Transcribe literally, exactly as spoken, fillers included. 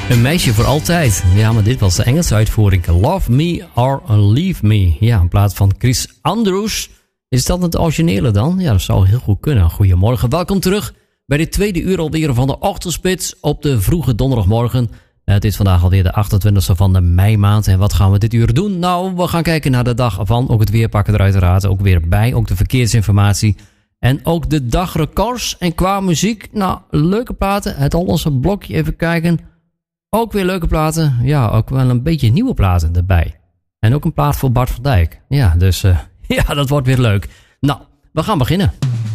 Een meisje voor altijd. Ja, maar dit was de Engelse uitvoering. Love Me or Leave Me. Ja, in plaats van Chris Andrews. Is dat het originele dan? Ja, dat zou heel goed kunnen. Goedemorgen, welkom terug bij de tweede uur alweer van de Ochtendspits op de vroege donderdagmorgen. Het is vandaag alweer de achtentwintigste van de meimaand. En wat gaan we dit uur doen? Nou, we gaan kijken naar de dag van. Ook het weer pakken er uiteraard ook weer bij. Ook de verkeersinformatie. En ook de dagrecords. En qua muziek, nou, leuke platen. Het Hollandse blokje, even kijken. Ook weer leuke platen. Ja, ook wel een beetje nieuwe platen erbij. En ook een plaat voor Bart van Dijk. Ja, dus uh, ja, dat wordt weer leuk. Nou, we gaan beginnen.